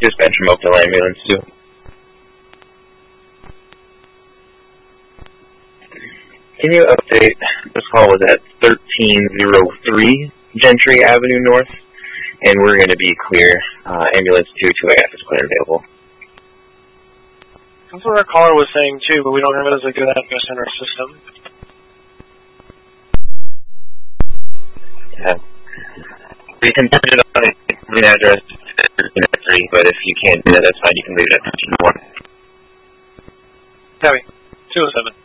Dispatch from Oakville Ambulance 2. Can you update? This call was at 1303 Gentry Avenue North, and we're going to be clear. Ambulance 2AF is clear available. That's what our caller was saying too, but we don't have it as a good address in our system. Yeah. We can put it on an address, but if you can't do that, that's fine. You can leave it at 1301. Copy. 207.